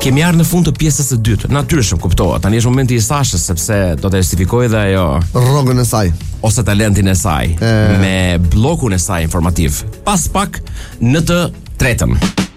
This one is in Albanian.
Kemi ardhur në fund të pjesës së dytë. Natyrisht kuptohet. Tani është momenti i Sashës sepse do të justifikojë dhe ajo rrogën e saj ose talentin e saj me bllokun e saj informativ. Pas pak në të tretën.